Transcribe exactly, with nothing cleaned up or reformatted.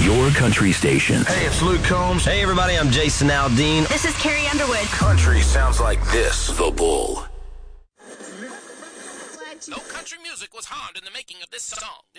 your country station. Hey, it's Luke Combs. Hey, everybody, I'm Jason Aldean. This is Carrie Underwood. Country sounds like this. The Bull. No country music was harmed in the making of this song.